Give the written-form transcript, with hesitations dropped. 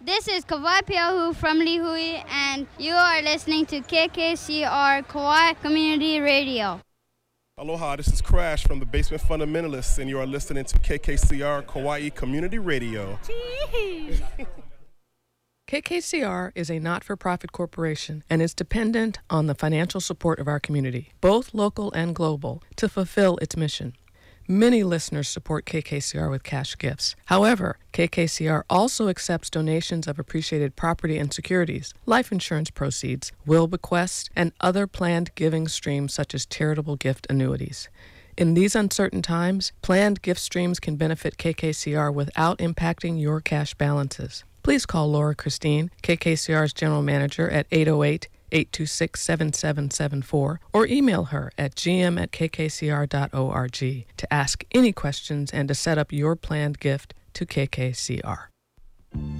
This is Kawai Piahu from Lihui, and you are listening to KKCR Kauai Community Radio. Aloha, this is Crash from the Basement Fundamentalists, and you are listening to KKCR Kauai Community Radio. KKCR is a not-for-profit corporation and is dependent on the financial support of our community, both local and global, to fulfill its mission. Many listeners support KKCR with cash gifts. However, KKCR also accepts donations of appreciated property and securities, life insurance proceeds, will bequests, and other planned giving streams such as charitable gift annuities. In these uncertain times, planned gift streams can benefit KKCR without impacting your cash balances. Please call Laura Christine, KKCR's General Manager, at 808-826-7774 or email her at gm@kkcr.org to ask any questions and to set up your planned gift to KKCR.